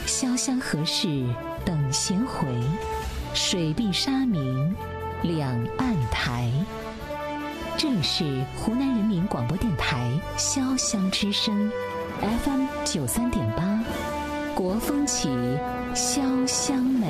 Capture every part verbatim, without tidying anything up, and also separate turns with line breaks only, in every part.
潇湘河市等闲回，水碧沙明两岸台。这里是湖南人民广播电台潇湘之声 F M 九三点八，国风起，潇湘美。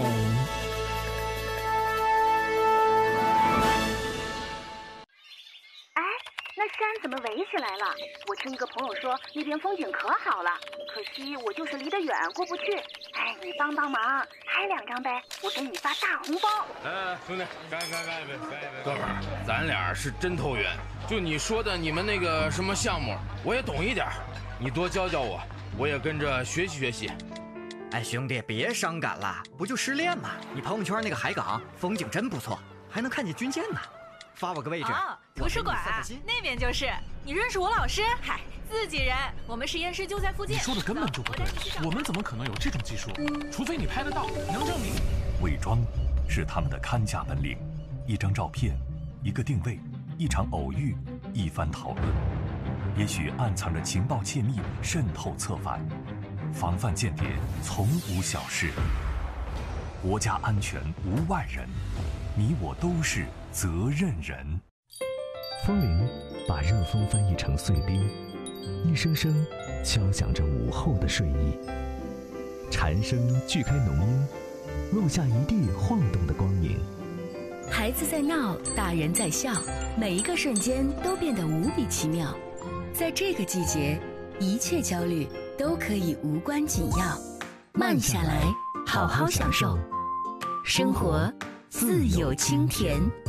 山怎么围起来了？我听一个朋友说那边风景可好了，可惜我就是离得远过不去。哎，你帮帮忙，拍两张呗，我给你发大红包。
哎，兄弟，干干干一杯，干一杯。哥们儿，咱俩是真投缘。就你说的你们那个什么项目，我也懂一点，你多教教我，我也跟着学习学习。
哎，兄弟，别伤感了，不就失恋吗？你朋友圈那个海港风景真不错，还能看见军舰呢。发我个位置。
哦，图书馆啊，那边就是。你认识我老师？嗨，自己人，我们实验室就在附近。
你说的根本就不对，我们怎么可能有这种技术？除非你拍得到，能证明。
伪装是他们的看家本领，一张照片，一个定位，一场偶遇，一番讨论，也许暗藏着情报窃密，渗透策反，防范间谍从无小事。国家安全无外人，你我都是责任人。
风铃把热风翻译成碎冰，一声声敲响着午后的睡意。蝉声锯开浓荫，落下一地晃动的光影。
孩子在闹，大人在笑，每一个瞬间都变得无比奇妙。在这个季节，一切焦虑都可以无关紧要。慢下来，好好享受生活，自有清甜。